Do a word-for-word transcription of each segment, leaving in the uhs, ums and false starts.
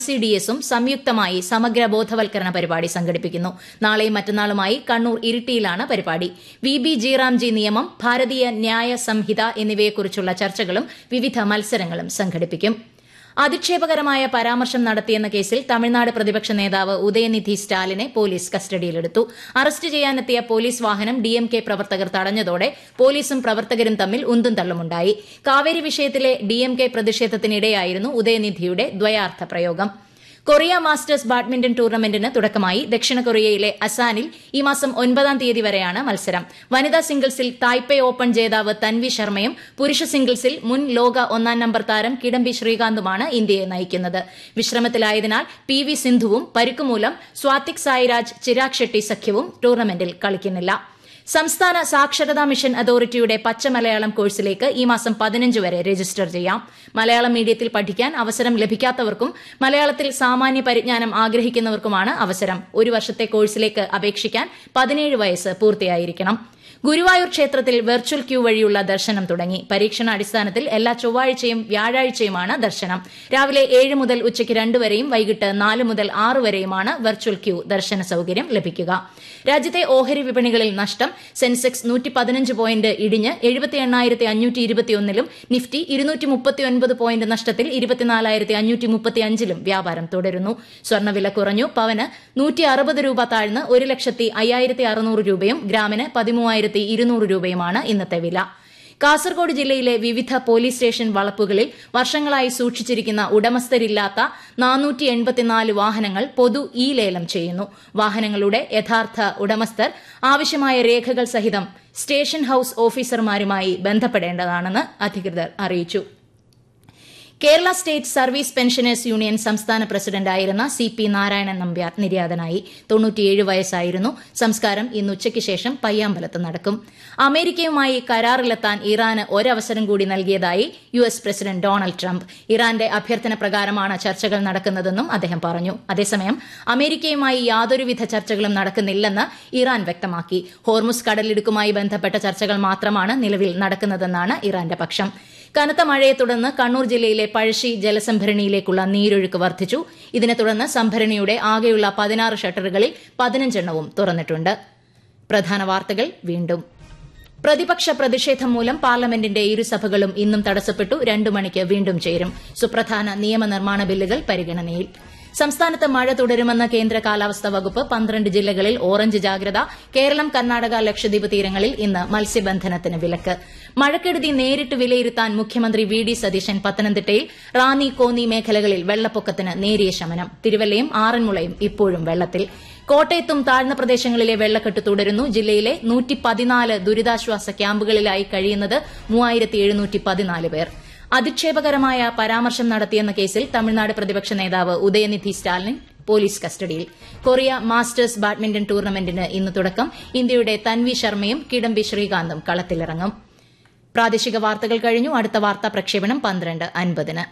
C D എസും സംയുക്തമായി സമഗ്ര ബോധവൽക്കരണ പരിപാടി സംഘടിപ്പിക്കുന്നു. നാളെയും മറ്റന്നാളുമായി കണ്ണൂർ ഇരിട്ടിയിലാണ് പരിപാടി. വി ബി ജിറാംജി നിയമം, ഭാരതീയ ന്യായ സംഹിത എന്നിവയെക്കുറിച്ചുള്ള ചർച്ചകളും വിവിധ മത്സരങ്ങളും സംഘടിപ്പിക്കും. അധിക്ഷേപകരമായ പരാമർശം നടത്തിയെന്ന കേസിൽ തമിഴ്നാട് പ്രതിപക്ഷ നേതാവ് ഉദയനിധി സ്റ്റാലിനെ പോലീസ് കസ്റ്റഡിയിലെടുത്തു. അറസ്റ്റ് ചെയ്യാനെത്തിയ പോലീസ് വാഹനം ഡി എം കെ പ്രവർത്തകർ തടഞ്ഞതോടെ പോലീസും പ്രവർത്തകരും തമ്മിൽ ഉന്തും തള്ളുമുണ്ടായി. കാവേരി വിഷയത്തിലെ ഡി എം കെ പ്രതിഷേധത്തിനിടെയായിരുന്നു ഉദയനിധിയുടെ ദ്വയാർത്ഥ പ്രയോഗം. കൊറിയ മാസ്റ്റേഴ്സ് ബാഡ്മിന്റൺ ടൂർണമെന്റിന് തുടക്കമായി. ദക്ഷിണ കൊറിയയിലെ അസാനിൽ ഈ മാസം ഒൻപതാം തീയതി വരെയാണ് മത്സരം. വനിതാ സിംഗിൾസിൽ തായ്പേ ഓപ്പൺ ജേതാവ് തൻവി ശർമ്മയും പുരുഷ സിംഗിൾസിൽ മുൻ ലോക ഒന്നാം നമ്പർ താരം കിഡംബി ശ്രീകാന്തുമാണ് ഇന്ത്യയെ നയിക്കുന്നത്. വിശ്രമത്തിലായതിനാൽ പി വി സിന്ധുവും പരുക്കുമൂലം സ്വാതിക് സായിരാജ് ചിരാഗ് ഷെട്ടി സഖ്യവും ടൂർണമെന്റിൽ കളിക്കുന്നില്ല. സംസ്ഥാന സാക്ഷരതാ മിഷൻ അതോറിറ്റിയുടെ പച്ചമലയാളം കോഴ്സിലേക്ക് ഈ മാസം പതിനഞ്ച് വരെ രജിസ്റ്റർ ചെയ്യാം. മലയാളം മീഡിയത്തിൽ പഠിക്കാൻ അവസരം ലഭിക്കാത്തവർക്കും മലയാളത്തിൽ സാമാന്യ പരിജ്ഞാനം ആഗ്രഹിക്കുന്നവർക്കുമാണ് അവസരം. ഒരു വർഷത്തെ കോഴ്സിലേക്ക് അപേക്ഷിക്കാൻ പതിനേഴ് വയസ്സ് പൂർത്തിയായിരിക്കണം. ഗുരുവായൂർ ക്ഷേത്രത്തിൽ വെർച്വൽ ക്യൂ വഴിയുള്ള ദർശനം തുടങ്ങി. പരീക്ഷണാടിസ്ഥാനത്തിൽ എല്ലാ ചൊവ്വാഴ്ചയും വ്യാഴാഴ്ചയുമാണ് ദർശനം. രാവിലെ ഏഴ് മുതൽ ഉച്ചയ്ക്ക് രണ്ട് വരെയും വൈകിട്ട് നാല് മുതൽ ആറ് വരെയുമാണ് വെർച്വൽ ക്യൂ ദർശന സൌകര്യം ലഭിക്കുക. രാജ്യത്തെ ഓഹരി വിപണികളിൽ നഷ്ടം. സെൻസെക്സ് നൂറ്റി പതിനഞ്ച് പോയിന്റ് ഇടിഞ്ഞ് എഴുപത്തി എണ്ണായിരത്തി അഞ്ഞൂറ്റി ഇരുപത്തിയൊന്നിലും നിഫ്റ്റി ഇരുന്നൂറ്റി മുപ്പത്തി ഒൻപത് പോയിന്റ് നഷ്ടത്തിൽ ഇരുപത്തിനാലായിരത്തി അഞ്ഞൂറ്റി മുപ്പത്തി അഞ്ചിലും വ്യാപാരം തുടരുന്നു. സ്വർണ്ണവില കുറഞ്ഞു. പവന് നൂറ്റി അറുപത് രൂപ താഴ്ന്ന് ഒരു ലക്ഷത്തി അയ്യായിരത്തി അറുന്നൂറ് രൂപയും ഗ്രാമിന് പതിമൂവായിരത്തി ഇരുന്നൂറ് രൂപയുമാണ് ഇന്നത്തെ വില. കാസർഗോഡ് ജില്ലയിലെ വിവിധ പോലീസ് സ്റ്റേഷൻ വളപ്പുകളിൽ വർഷങ്ങളായി സൂക്ഷിച്ചിരിക്കുന്ന ഉടമസ്ഥരില്ലാത്ത നാനൂറ്റി എൺപത്തിനാല് വാഹനങ്ങൾ പൊതു ഇ ലേലം ചെയ്യുന്നു. വാഹനങ്ങളുടെ യഥാർത്ഥ ഉടമസ്ഥർ ആവശ്യമായ രേഖകൾ സഹിതം സ്റ്റേഷൻ ഹൌസ് ഓഫീസർമാരുമായി ബന്ധപ്പെടേണ്ടതാണെന്ന് അധികൃതർ അറിയിച്ചു. Kerala state service pensioners union സംസ്ഥാന പ്രസിഡന്റായിരുന്ന സി പി നാരായണൻ നമ്പ്യാർ നിര്യാതനായി. തൊണ്ണൂറ്റിയേഴ് വയസ്സായിരുന്നു. സംസ്കാരം ഇന്ന് ഉച്ചയ്ക്ക് ശേഷം പയ്യാമ്പലത്ത് നടക്കും. അമേരിക്കയുമായി കരാറിലെത്താൻ ഇറാന് ഒരവസരം കൂടി നൽകിയതായി U S president Donald Trump. ഇറാന്റെ അഭ്യർത്ഥന പ്രകാരമാണ് ചർച്ചകൾ നടക്കുന്നതെന്നും അദ്ദേഹം പറഞ്ഞു. അതേസമയം അമേരിക്കയുമായി യാതൊരുവിധ ചർച്ചകളും നടക്കുന്നില്ലെന്ന് ഇറാൻ വ്യക്തമാക്കി. ഹോർമുസ് കടലിടുക്കുമായി ബന്ധപ്പെട്ട ചർച്ചകൾ മാത്രമാണ് നിലവിൽ നടക്കുന്നതെന്നാണ് ഇറാന്റെ പക്ഷം. കനത്ത മഴയെ തുടർന്ന് കണ്ണൂർ ജില്ലയിലെ പഴശ്ശി ജലസംഭരണിയിലേക്കുള്ള നീരൊഴുക്ക് വർദ്ധിച്ചു. ഇതിനെ തുടർന്ന് സംഭരണിയുടെ ആകെയുള്ള പതിനാറ് ഷട്ടറുകളിൽ പതിനഞ്ചെണ്ണവും തുറന്നിട്ടുണ്ട്. പ്രധാന വാർത്തകൾ വീണ്ടും. പ്രതിപക്ഷ പ്രതിഷേധം മൂലം പാർലമെന്റിന്റെ ഇരുസഭകളും ഇന്നും തടസ്സപ്പെട്ടു. രണ്ടു മണിക്ക് വീണ്ടും ചേരും. സുപ്രധാന നിയമനിർമ്മാണ ബില്ലുകൾ പരിഗണനയിൽ. സംസ്ഥാനത്ത് മഴ തുടരുമെന്ന കേന്ദ്ര കാലാവസ്ഥാ വകുപ്പ്. പന്ത്രണ്ട് ജില്ലകളിൽ ഓറഞ്ച് ജാഗ്രത. കേരളം, കർണാടക, ലക്ഷദ്വീപ് തീരങ്ങളിൽ ഇന്ന് മത്സ്യബന്ധനത്തിന് വിലക്ക്. മഴക്കെടുതി നേരിട്ട് വിലയിരുത്താൻ മുഖ്യമന്ത്രി വി ഡി സതീശൻ പത്തനംതിട്ടയിൽ. റാന്നി, കോന്നി മേഖലകളിൽ വെള്ളപ്പൊക്കത്തിന് നേരിയ ശമനം. തിരുവല്ലയും ആറന്മുളയും ഇപ്പോഴും വെള്ളത്തിൽ. കോട്ടയത്തും താഴ്ന്ന പ്രദേശങ്ങളിലെ വെള്ളക്കെട്ട് തുടരുന്നു. ജില്ലയിലെ നൂറ്റി പതിനാല് ദുരിതാശ്വാസ ക്യാമ്പുകളിലായി കഴിയുന്നത് മൂവായിരത്തി എഴുന്നൂറ്റി പതിനാല് പേർ. അധിക്ഷേപകരമായ പരാമർശം നടത്തിയെന്ന കേസിൽ തമിഴ്നാട് പ്രതിപക്ഷ നേതാവ് ഉദയനിധി സ്റ്റാലിൻ പോലീസ് കസ്റ്റഡിയിൽ. കൊറിയ മാസ്റ്റേഴ്സ് ബാഡ്മിന്റൺ ടൂർണമെന്റിന് ഇന്ന് തുടക്കം. ഇന്ത്യയുടെ തൻവി ശർമ്മയും കിഡംബി ശ്രീകാന്തും കളത്തിലിറങ്ങും. പ്രാദേശിക വാർത്തകൾ കഴിഞ്ഞു. അടുത്ത വാർത്താ പ്രക്ഷേപണം പന്ത്രണ്ട് അൻപതിന്.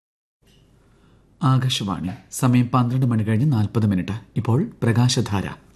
ആകാശവാണി. സമയം പന്ത്രണ്ട് മണി കഴിഞ്ഞ് നാൽപ്പത് മിനിറ്റ്. ഇപ്പോൾ പ്രകാശധാര.